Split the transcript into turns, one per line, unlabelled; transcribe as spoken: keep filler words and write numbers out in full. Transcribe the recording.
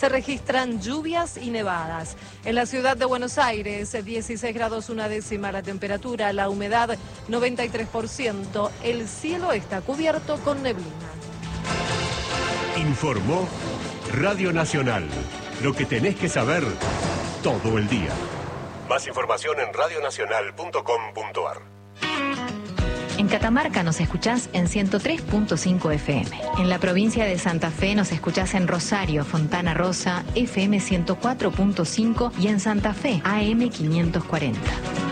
se registran lluvias y nevadas. En la ciudad de Buenos Aires, dieciséis grados una décima la temperatura, la humedad noventa y tres por ciento, el cielo está cubierto con neblina.
Informó Radio Nacional. Lo que tenés que saber todo el día. Más información en radio nacional punto com punto ar.
En Catamarca nos escuchás en ciento tres punto cinco F M. En la provincia de Santa Fe nos escuchás en Rosario, Fontana Rosa, F M ciento cuatro punto cinco y en Santa Fe, A M quinientos cuarenta.